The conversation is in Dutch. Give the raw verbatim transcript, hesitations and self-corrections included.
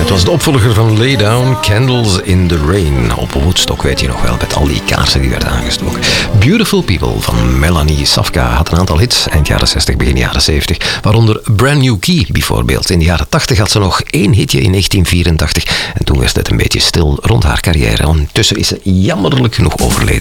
Het was de opvolger van Lay Down, Candles in the Rain. Op Woodstock, weet je nog wel, met al die kaarsen die werden aangestoken. Beautiful People van Melanie Safka had een aantal hits eind jaren zestig, begin jaren zeventig. Waaronder Brand New Key bijvoorbeeld. In de jaren tachtig had ze nog één hitje in negentien vierentachtig. En toen werd het een beetje stil rond haar carrière. Ondertussen is ze jammerlijk genoeg overleden.